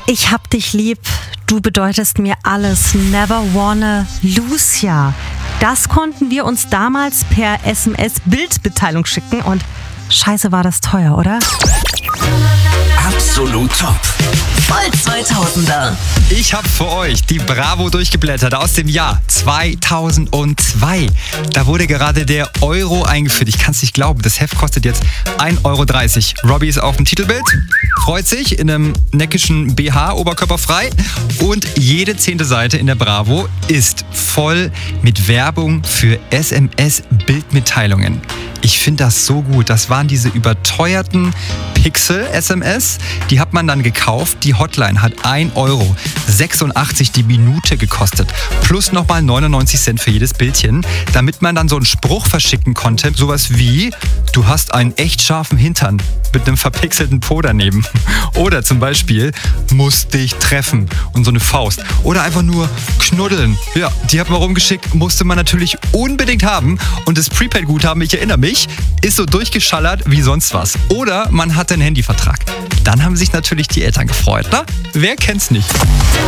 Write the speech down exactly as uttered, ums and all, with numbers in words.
Ich hab dich lieb, du bedeutest mir alles, never wanna lose ya. Das konnten wir uns damals per S M S-Bildmitteilung schicken und scheiße war das teuer, oder? Absolut top. Voll zweitausender. Ich habe für euch die Bravo durchgeblättert aus dem Jahr zweitausendzwei. Da wurde gerade der Euro eingeführt. Ich kann es nicht glauben. Das Heft kostet jetzt ein Euro dreißig. Robbie ist auf dem Titelbild, freut sich in einem neckischen B H, oberkörperfrei. Und jede zehnte Seite in der Bravo ist voll mit Werbung für S M S-Bildmitteilungen. Ich finde das so gut. Das waren diese überteuerten Pixel-S M S. Die hat man dann gekauft. Die Hotline hat ein Euro sechsundachtzig die Minute gekostet. Plus nochmal neunundneunzig Cent für jedes Bildchen. Damit man dann so einen Spruch verschicken konnte. Sowas wie, du hast einen echt scharfen Hintern mit einem verpixelten Po daneben. Oder zum Beispiel, musst dich treffen. Und so eine Faust. Oder einfach nur knuddeln. Ja, die hat man rumgeschickt. Musste man natürlich unbedingt haben. Und das Prepaid-Guthaben, ich erinnere mich, ist so durchgeschallert wie sonst was. Oder man hat einen Handyvertrag. Dann haben sich natürlich die Eltern gefreut, ne? Wer kennt's nicht?